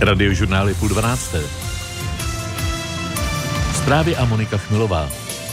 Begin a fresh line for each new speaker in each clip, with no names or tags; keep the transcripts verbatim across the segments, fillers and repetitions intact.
Radiožurnál je půl dvanácté. Zprávy a Monika Chmilová.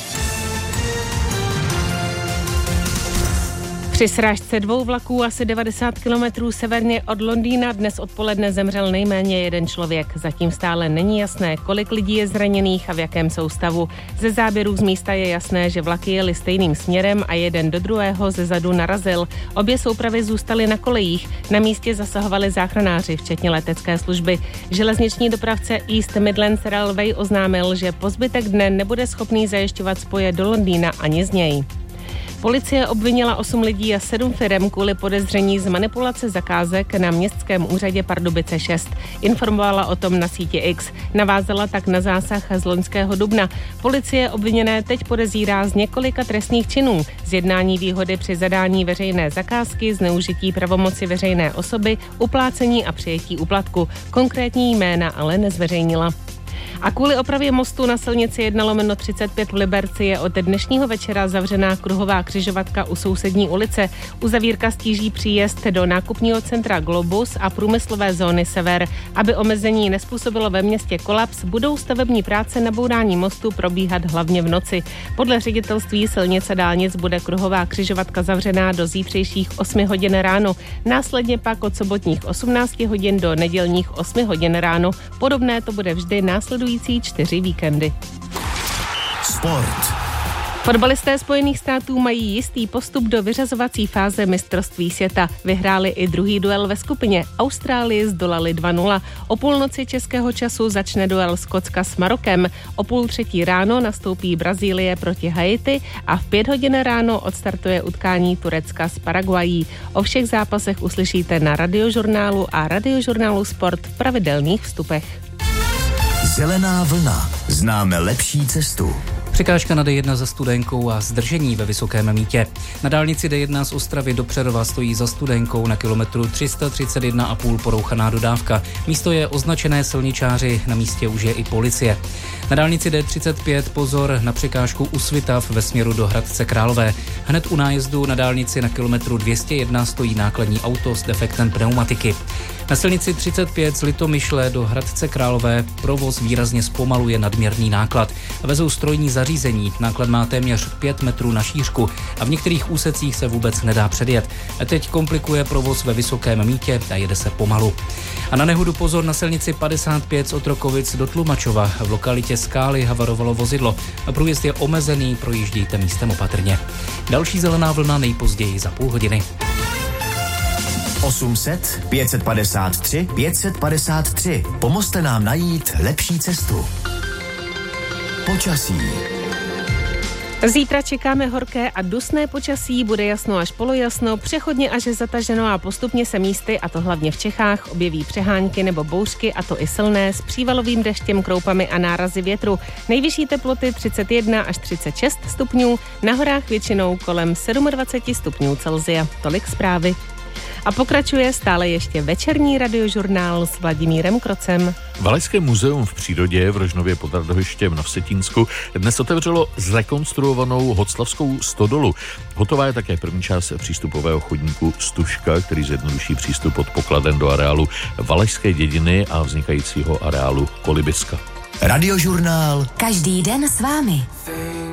Při srážce dvou vlaků asi devadesát kilometrů severně od Londýna dnes odpoledne zemřel nejméně jeden člověk. Zatím stále není jasné, kolik lidí je zraněných a v jakém jsou stavu. Ze záběrů z místa je jasné, že vlaky jeli stejným směrem a jeden do druhého ze zadu narazil. Obě soupravy zůstaly na kolejích. Na místě zasahovali záchranáři, včetně letecké služby. Železniční dopravce East Midlands Railway oznámil, že po zbytek dne nebude schopný zajišťovat spoje do Londýna ani z něj. Policie obvinila osm lidí a sedm firem kvůli podezření z manipulace zakázek na městském úřadě Pardubice šest. Informovala o tom na síti X. Navázala tak na zásah z loňského dubna. Policie obviněné teď podezírá z několika trestných činů. Zjednání výhody při zadání veřejné zakázky, zneužití pravomoci veřejné osoby, uplácení a přijetí úplatku. Konkrétní jména ale nezveřejnila. A kvůli opravě mostu na silnici jedna lomeno třicet pět v Liberci je od dnešního večera zavřená kruhová křižovatka u sousední ulice. Uzavírka stíží příjezd do nákupního centra Globus a průmyslové zóny Sever. Aby omezení nezpůsobilo ve městě kolaps, budou stavební práce na bourání mostu probíhat hlavně v noci. Podle ředitelství silnice dálnic bude kruhová křižovatka zavřená do zítřejších osmi hodin ráno. Následně pak od sobotních osmnácti hodin do nedělních osmi hodin ráno. Podobné to bude vždy následující čtyři víkendy.
Sport.
Fotbalisté Spojených států mají jistý postup do vyřazovací fáze mistrovství světa. Vyhráli i druhý duel ve skupině. Austrálii zdolali dva nula. O půlnoci českého času začne duel Skotska s Marokem. O půl třetí ráno nastoupí Brazílie proti Haiti a v pět hodin ráno odstartuje utkání Turecka s Paraguají. O všech zápasech uslyšíte na Radiožurnálu a Radiožurnálu Sport v pravidelných vstupech.
Zelená vlna. Známe lepší cestu.
Překážka na D jedna za Studenkou a zdržení ve Vysokém Mýtě. Na dálnici D jedna z Ostravy do Přerova stojí za Studenkou na kilometru tři sta třicet jedna a půl porouchaná dodávka. Místo je označené silničáři, na místě už je i policie. Na dálnici D třicet pět pozor na překážku u Svitav ve směru do Hradce Králové. Hned u nájezdu na dálnici na kilometru dvě stě jedna stojí nákladní auto s defektem pneumatiky. Na silnici třicet pět z Litomyšle do Hradce Králové provoz výrazně zpomaluje nadměrný náklad. Vezou strojní zařízení, náklad má téměř pět metrů na šířku a v některých úsecích se vůbec nedá předjet. A teď komplikuje provoz ve Vysokém Mýtě a jede se pomalu. A na nehodu pozor na silnici padesát pět z Otrokovic do Tlumačova. V lokalitě Skály havarovalo vozidlo. Průjezd je omezený, projíždějte místem opatrně. Další zelená vlna nejpozději za půl hodiny.
osm set pět set padesát tři pět set padesát tři. Pomozte nám najít lepší cestu. Počasí.
Zítra čekáme horké a dusné počasí, bude jasno až polojasno, přechodně až zataženo a postupně se místy, a to hlavně v Čechách, objeví přehánky nebo bouřky, a to i silné, s přívalovým deštěm, kroupami a nárazy větru. Nejvyšší teploty třicet jedna až třicet šest stupňů, na horách většinou kolem dvacet sedm stupňů Celsia. Tolik zprávy. A pokračuje stále ještě večerní radiožurnál s Vladimírem Krocem.
Valašské muzeum v přírodě v Rožnově pod Radhoštěm na Vsetínsku dnes otevřelo zrekonstruovanou Hoclavskou stodolu. Hotová je také první část přístupového chodníku Stužka, který zjednoduší přístup od pokladen do areálu Valašské dědiny a vznikajícího areálu Kolibiska.
Radiožurnál.
Každý den s vámi.